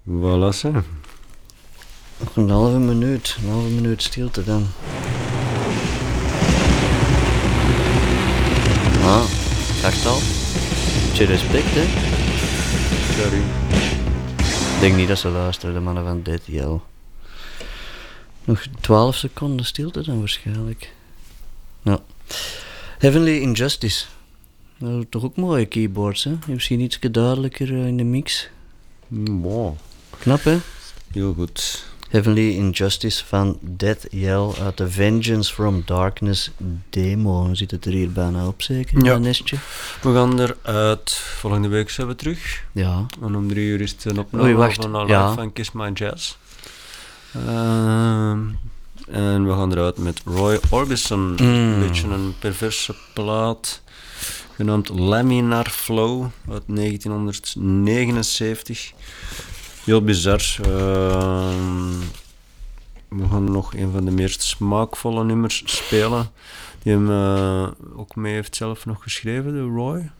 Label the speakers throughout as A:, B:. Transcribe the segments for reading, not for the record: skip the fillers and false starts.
A: Voilà, ze.
B: Nog een halve minuut stilte dan. Dacht al. Beetje respect, hè.
A: Sorry.
B: Ik denk niet dat ze luisteren, de mannen van Dead Yell. Nog 12 seconden stilte dan waarschijnlijk. Nou. Heavenly Injustice. Nou, toch ook mooie keyboards, hè? Misschien iets duidelijker in de mix.
A: Wow.
B: Knap, hè?
A: Heel goed.
B: Heavenly Injustice van Dead Yell uit de Vengeance from Darkness demo. Dan zit het er hier bijna op, zeker?
A: Ja.
B: Een nestje.
A: We gaan eruit. Volgende week zijn we terug.
B: Ja.
A: En om 3 uur is het een opname
B: Oei, wacht.
A: van Alive
B: Ja.
A: van Kiss My Jazz. En we gaan eruit met Roy Orbison. Een beetje een perverse plaat. Genaamd Laminar Flow uit 1979. Heel bizar. We gaan nog een van de meest smaakvolle nummers spelen. Die hem ook mee heeft zelf nog geschreven, de Roy.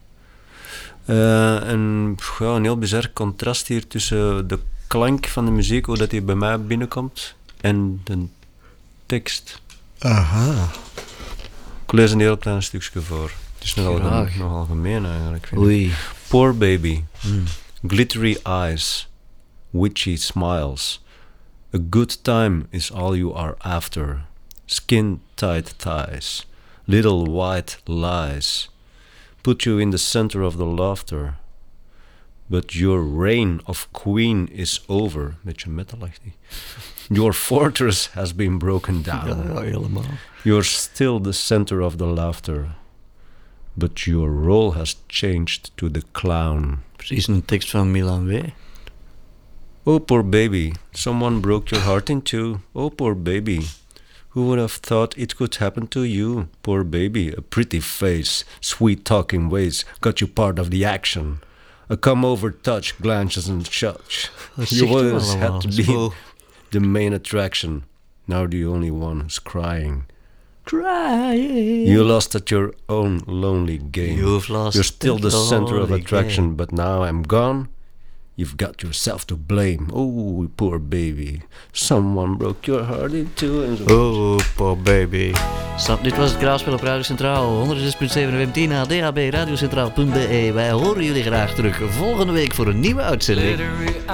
A: En ja, een heel bizar contrast hier tussen de klank van de muziek, hoe dat die bij mij binnenkomt, en de tekst.
B: Aha.
A: Ik lees een heel klein stukje voor. Het is nogal gemeen eigenlijk. Vind ik. Poor baby. Glittery eyes. Witchy smiles. A good time is all you are after. Skin-tight ties. Little white lies. Put you in the center of the laughter. But your reign of queen is over. Beetje metalachtig. Your fortress has been broken down.
B: Ja, helemaal.
A: You're still the center of the laughter. But your role has changed to the clown.
B: Precies een tekst van Milan W.
A: Oh, poor baby. Someone broke your heart in two. Oh, poor baby. Who would have thought it could happen to you? Poor baby. A pretty face, sweet talking ways got you part of the action. A come-over touch, glances and such. You always had to be the main attraction. Now the only one who's crying.
B: Crying.
A: You lost at your own lonely game. You're still the center of attraction,
B: game.
A: but now I'm gone. You've got yourself to blame. Oh, poor baby. Someone broke your heart in two.
B: Oh, poor baby. Dit was het Kraakspel op Radio Centraal. 106.7 FM10 DHB, radiocentraal.be. Wij horen jullie graag terug volgende week voor een nieuwe uitzending.